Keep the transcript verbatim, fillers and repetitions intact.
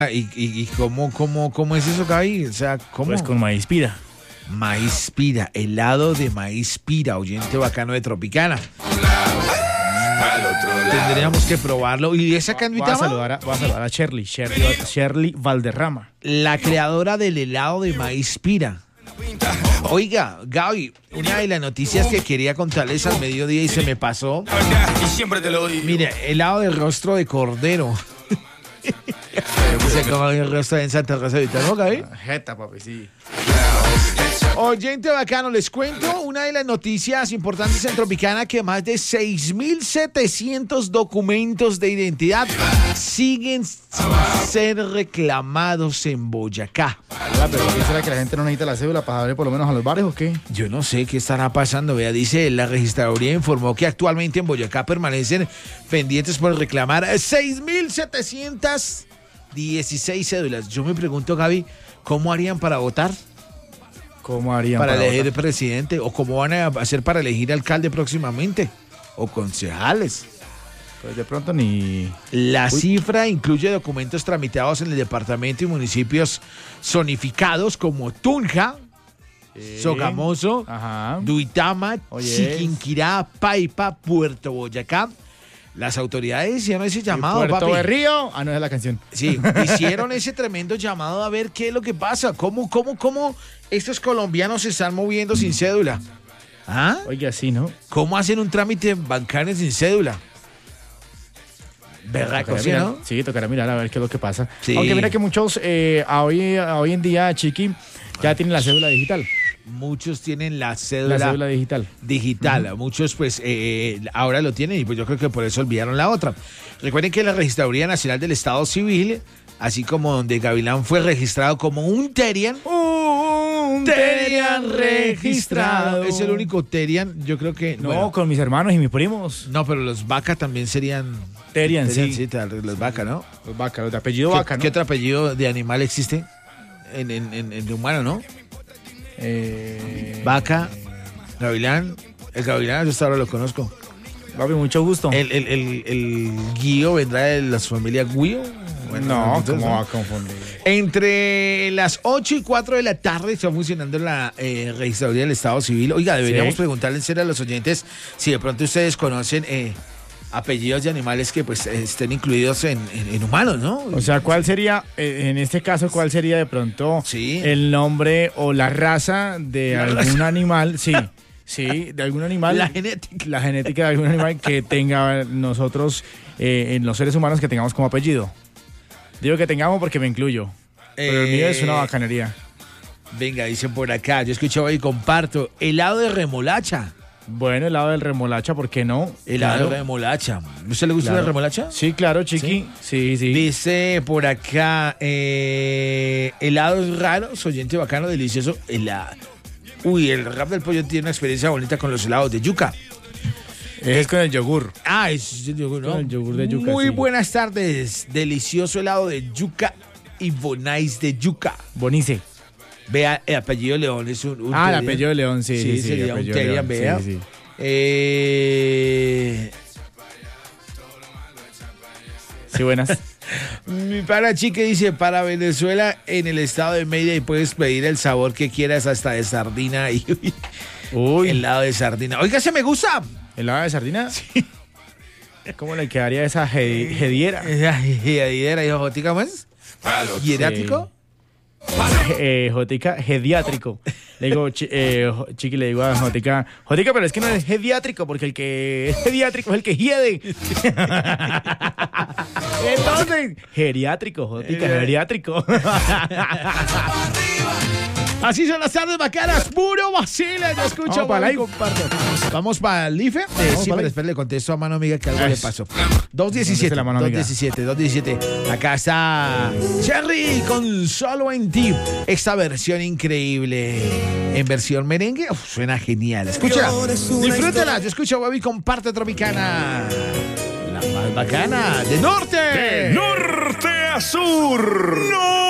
¿Y, y, y cómo, cómo, cómo es eso, Gaby? O sea, ¿cómo? Pues con maíz pira. Maíz pira, helado de maíz pira, oyente bacano de Tropicana. Tendríamos que probarlo. ¿Y esa que Voy a invitamos? saludar a, voy a, saludar a Shirley, Shirley, Shirley Valderrama. La creadora del helado de maíz pira. Oiga, Gaby, una de las noticias que quería contarles al mediodía y se me pasó. Y siempre te lo digo. Mire, helado de rostro de cordero. Se come el rostro en Santa Rosa de Vita, ¿no, Gaby? Jeta, papi, sí. Oyente bacano, les cuento una de las noticias importantes en Tropicana, que más de seis mil setecientos documentos de identidad siguen sin ser reclamados en Boyacá. Hola, pero ¿qué será que la gente no necesita la cédula para abrir por lo menos a los bares o qué? Yo no sé qué estará pasando, vea, dice la registraduría informó que actualmente en Boyacá permanecen pendientes por reclamar seis mil setecientos dieciséis cédulas. Yo me pregunto, Gaby, ¿cómo harían para votar? ¿Cómo harían Para, para elegir votar? presidente, o cómo van a hacer para elegir alcalde próximamente, o concejales. Pues de pronto ni... La Uy. cifra incluye documentos tramitados en el departamento y municipios zonificados como Tunja, Sí. Sogamoso, Ajá. Duitama, Oye. Chiquinquirá, Paipa, Puerto Boyacá. Las autoridades hicieron ese llamado, Puerto papi. de Río. Ah, no, es la canción. Sí, hicieron ese tremendo llamado a ver qué es lo que pasa. ¿Cómo, cómo, cómo estos colombianos se están moviendo sin cédula? ¿Ah? Oiga, sí, ¿no? ¿Cómo hacen un trámite bancario sin cédula? ¿Verdad, Tocará sí, mirar, no? sí, tocará mirar a ver qué es lo que pasa. Sí. Aunque mira que muchos eh, a hoy, a hoy en día, Chiqui, ya tienen la cédula digital. Muchos tienen la cédula, La cédula digital. digital. Uh-huh. Muchos, pues, eh, ahora lo tienen y pues yo creo que por eso olvidaron la otra. Recuerden que la Registraduría Nacional del Estado Civil, así como donde Gavilán fue registrado como un Terian, Un Terian registrado. Es el único Terian, yo creo que... No, bueno, con mis hermanos y mis primos. no, pero los Vaca también serían... Terian, sí. sí, tal, los Vaca, ¿no? Los Vaca, los de apellido ¿Qué, Vaca, ¿no? ¿Qué otro apellido de animal existe? En, en, en, en humano, ¿no? Eh, Vaca, Gavilán. El Gavilán, yo hasta ahora lo conozco. Papi, mucho gusto. El, el, el, el guío vendrá de las familias Guío. Bueno, no, entonces, ¿cómo ¿no? va a confundir? Entre las ocho y cuatro de la tarde está funcionando la eh, registraduría del Estado Civil. Oiga, deberíamos Sí. preguntarle en serio a los oyentes si de pronto ustedes conocen eh, apellidos de animales que pues estén incluidos en, en, en humanos, ¿no? O sea, ¿cuál sería, eh, en este caso, cuál sería de pronto Sí. el nombre o la raza de La algún raza. animal? Sí, sí, de algún animal. La genética. La genética de algún animal que tenga nosotros, eh, en los seres humanos, que tengamos como apellido. Digo que tengamos porque me incluyo. Pero el mío es una Eh, bacanería. Venga, dicen por acá, yo escucho y comparto. Helado de remolacha. Bueno, el lado del remolacha, ¿por qué no? Helado Claro. de remolacha. ¿A usted le gusta Claro. la remolacha? Sí, claro, Chiqui. Sí, sí. Dice por acá, eh, helados raros, oyente bacano, delicioso. Helado. Uy, el rap del pollo tiene una experiencia bonita con los helados de yuca. Es con el yogur. Ah, es el yogur, ¿no? Con el yogur de yuca, Muy sí. buenas tardes. Delicioso helado de yuca y bonais de yuca. Bonice. Vea, el apellido León es un... un Ah, el Terian. apellido de León, sí, sí, sí. sería un apellido de Terian, León, vea. sí, sí. Eh... Sí, buenas. Mi pana Chique dice, para Venezuela en el estado de Mérida y puedes pedir el sabor que quieras hasta de sardina y Uy, el helado de sardina. Oiga, se me gusta. helado de sardina. Sí. ¿Cómo le quedaría esa je- jediera? Jediera, hijo, ¿jotica más? ¿Hierático? Eh, Jotica, gediátrico. Le digo, chi- eh, jo- Chiqui, le digo a Jotica, Jotica, pero es que no es gediátrico, porque el que es gediátrico es el que hiede. Entonces, geriátrico, Jotica, Eh. geriátrico. Así son las tardes bacanas, puro vacile. Yo escucho, Vamos para voy, ahí. comparto. ¿Vamos para el IFE? Eh, Vamos sí, para pero ahí. espera, le contesto a mano amiga que algo le Eso. pasó. ¿Dónde dos diecisiete, está la mano dos amiga? diecisiete, dos diecisiete. Acá está Cherry con Solo en Ti. Esta versión increíble. En versión merengue, uf, suena genial. Escucha, disfrútela. Yo escucho, Bobby, comparte Tropicana. La más bacana de norte. Norte a sur. No.